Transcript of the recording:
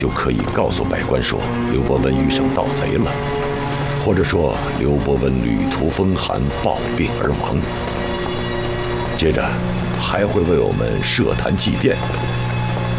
就可以告诉百官说刘伯温遇上盗贼了，或者说刘伯温旅途风寒，暴病而亡。接着还会为我们设坛祭奠，